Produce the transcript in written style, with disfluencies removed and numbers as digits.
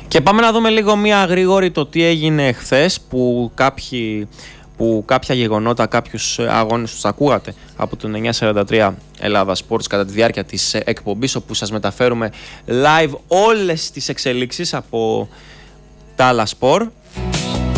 Και πάμε να δούμε λίγο μία γρήγορη το τι έγινε χθες, που κάποια γεγονότα, κάποιους αγώνες τους ακούγατε από το 943 Ελλάδα Sports κατά τη διάρκεια της εκπομπής, όπου σας μεταφέρουμε live όλες τις εξελίξσεις από τα άλλα σπορ.